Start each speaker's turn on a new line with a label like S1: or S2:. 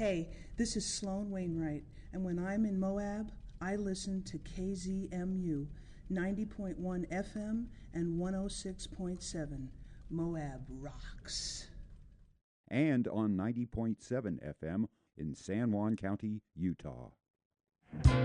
S1: Hey, this is Sloan Wainwright, and when I'm in Moab, I listen to KZMU 90.1 FM and 106.7. Moab rocks.
S2: And on 90.7 FM in San Juan County, Utah.